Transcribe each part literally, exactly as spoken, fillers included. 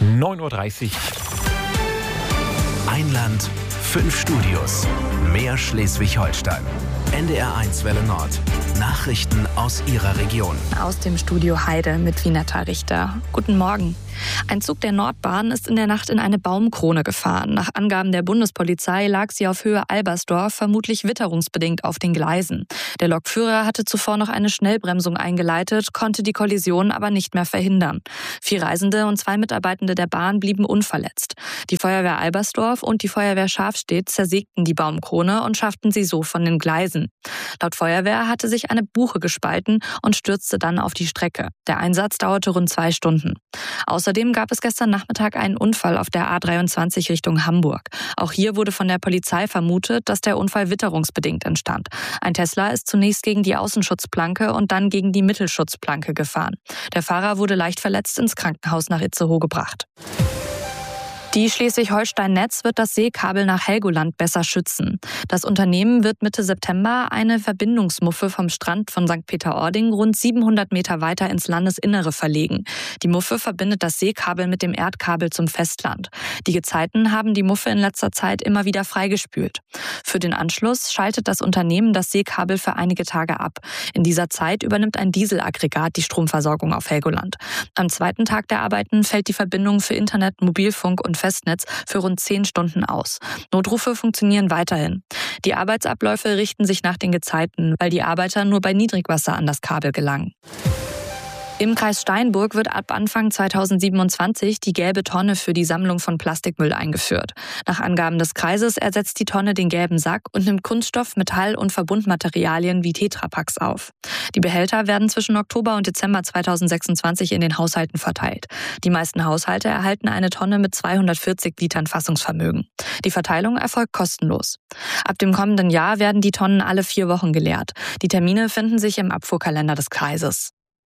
neun Uhr dreißig. Ein Land, fünf Studios, mehr Schleswig-Holstein. N D R eins Welle Nord. Nachrichten aus Ihrer Region. Aus dem Studio Heide mit Vineta Richter. Guten Morgen. Ein Zug der Nordbahn ist in der Nacht in eine Baumkrone gefahren. Nach Angaben der Bundespolizei lag sie auf Höhe Albersdorf, vermutlich witterungsbedingt auf den Gleisen. Der Lokführer hatte zuvor noch eine Schnellbremsung eingeleitet, konnte die Kollision aber nicht mehr verhindern. Vier Reisende und zwei Mitarbeitende der Bahn blieben unverletzt. Die Feuerwehr Albersdorf und die Feuerwehr Schafstedt zersägten die Baumkrone und schafften sie so von den Gleisen. Laut Feuerwehr hatte sich eine Buche gespalten und stürzte dann auf die Strecke. Der Einsatz dauerte rund zwei Stunden. Außerdem gab es gestern Nachmittag einen Unfall auf der A dreiundzwanzig Richtung Hamburg. Auch hier wurde von der Polizei vermutet, dass der Unfall witterungsbedingt entstand. Ein Tesla ist zunächst gegen die Außenschutzplanke und dann gegen die Mittelschutzplanke gefahren. Der Fahrer wurde leicht verletzt ins Krankenhaus nach Itzehoe gebracht. Die Schleswig-Holstein-Netz wird das Seekabel nach Helgoland besser schützen. Das Unternehmen wird Mitte September eine Verbindungsmuffe vom Strand von Sankt Peter-Ording rund siebenhundert Meter weiter ins Landesinnere verlegen. Die Muffe verbindet das Seekabel mit dem Erdkabel zum Festland. Die Gezeiten haben die Muffe in letzter Zeit immer wieder freigespült. Für den Anschluss schaltet das Unternehmen das Seekabel für einige Tage ab. In dieser Zeit übernimmt ein Dieselaggregat die Stromversorgung auf Helgoland. Am zweiten Tag der Arbeiten fällt die Verbindung für Internet, Mobilfunk und Festnetz für rund zehn Stunden aus. Notrufe funktionieren weiterhin. Die Arbeitsabläufe richten sich nach den Gezeiten, weil die Arbeiter nur bei Niedrigwasser an das Kabel gelangen. Im Kreis Steinburg wird ab Anfang zweitausendsiebenundzwanzig die gelbe Tonne für die Sammlung von Plastikmüll eingeführt. Nach Angaben des Kreises ersetzt die Tonne den gelben Sack und nimmt Kunststoff, Metall und Verbundmaterialien wie Tetrapacks auf. Die Behälter werden zwischen Oktober und Dezember zweitausendsechsundzwanzig in den Haushalten verteilt. Die meisten Haushalte erhalten eine Tonne mit zweihundertvierzig Litern Fassungsvermögen. Die Verteilung erfolgt kostenlos. Ab dem kommenden Jahr werden die Tonnen alle vier Wochen geleert. Die Termine finden sich im Abfuhrkalender des Kreises.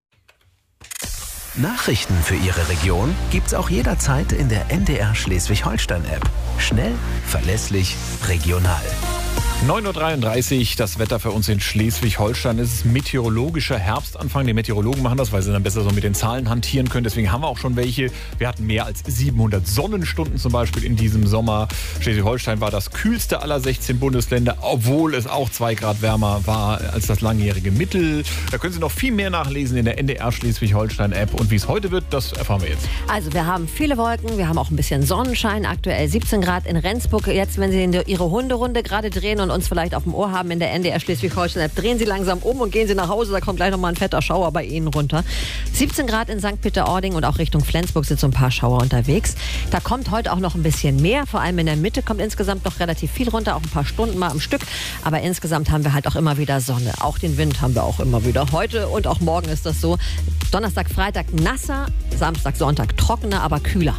Nachrichten für Ihre Region gibt's auch jederzeit in der N D R Schleswig-Holstein-App. Schnell, verlässlich, regional. neun Uhr dreiunddreißig, das Wetter für uns in Schleswig-Holstein. Es ist meteorologischer Herbstanfang. Die Meteorologen machen das, weil sie dann besser so mit den Zahlen hantieren können. Deswegen haben wir auch schon welche. Wir hatten mehr als siebenhundert Sonnenstunden zum Beispiel in diesem Sommer. Schleswig-Holstein war das kühlste aller sechzehn Bundesländer, obwohl es auch zwei Grad wärmer war als das langjährige Mittel. Da können Sie noch viel mehr nachlesen in der N D R Schleswig-Holstein-App. Und wie es heute wird, das erfahren wir jetzt. Also wir haben viele Wolken, wir haben auch ein bisschen Sonnenschein. Aktuell siebzehn Grad in Rendsburg. Jetzt, wenn Sie Ihre Hunderunde gerade drehen und uns vielleicht auf dem Ohr haben in der N D R Schleswig-Holstein-App, drehen Sie langsam um und gehen Sie nach Hause, da kommt gleich nochmal ein fetter Schauer bei Ihnen runter. siebzehn Grad in Sankt Peter-Ording und auch Richtung Flensburg sind so ein paar Schauer unterwegs. Da kommt heute auch noch ein bisschen mehr, vor allem in der Mitte kommt insgesamt noch relativ viel runter, auch ein paar Stunden mal am Stück, aber insgesamt haben wir halt auch immer wieder Sonne. Auch den Wind haben wir auch immer wieder. Heute und auch morgen ist das so. Donnerstag, Freitag nasser, Samstag, Sonntag trockener, aber kühler.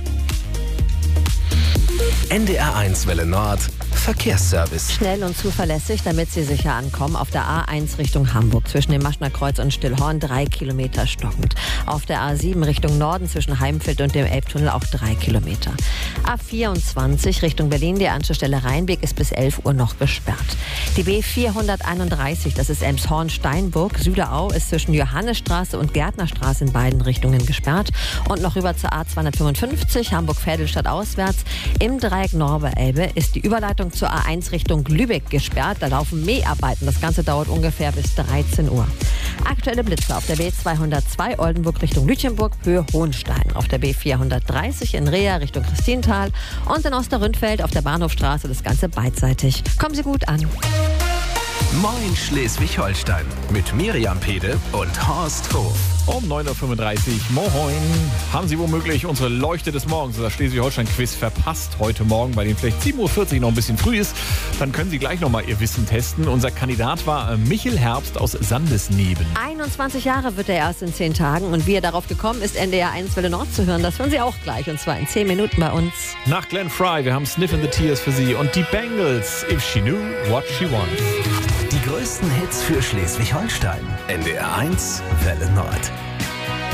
N D R eins Welle Nord. Verkehrsservice. Schnell und zuverlässig, damit Sie sicher ankommen. Auf der A eins Richtung Hamburg zwischen dem Maschner Kreuz und Stillhorn drei Kilometer stockend. Auf der A sieben Richtung Norden zwischen Heimfeld und dem Elbtunnel auch drei Kilometer. A vierundzwanzig Richtung Berlin, die Anschlussstelle Rheinbeck ist bis elf Uhr noch gesperrt. Die B vierhunderteinunddreißig, das ist Elmshorn-Steinburg. Süderau ist zwischen Johannesstraße und Gärtnerstraße in beiden Richtungen gesperrt. Und noch rüber zur A zweihundertfünfundfünfzig, Hamburg-Vedelstadt auswärts. Im Dreieck Norbe-Elbe ist die Überleitung zur A eins Richtung Lübeck gesperrt. Da laufen Mäharbeiten. Das Ganze dauert ungefähr bis dreizehn Uhr. Aktuelle Blitze auf der B zweihundertzwei Oldenburg Richtung Lütjenburg, Höhe Hohenstein. Auf der B vierhundertdreißig in Reha Richtung Christintal und in Osterründfeld auf der Bahnhofstraße das Ganze beidseitig. Kommen Sie gut an. Moin Schleswig-Holstein mit Miriam Pede und Horst Hof. Um neun Uhr fünfunddreißig, moin. Haben Sie womöglich unsere Leuchte des Morgens, das Schleswig-Holstein-Quiz, verpasst heute Morgen, bei dem vielleicht sieben Uhr vierzig noch ein bisschen früh ist? Dann können Sie gleich nochmal Ihr Wissen testen. Unser Kandidat war Michel Herbst aus Sandesneben. einundzwanzig Jahre wird er erst in zehn Tagen. Und wie er darauf gekommen ist, N D R eins Welle Nord zu hören, das hören Sie auch gleich. Und zwar in zehn Minuten bei uns. Nach Glenn Fry, wir haben Sniff in the Tears für Sie und die Bangles, If She Knew What She Wants. Die größten Hits für Schleswig-Holstein. N D R eins Welle Nord.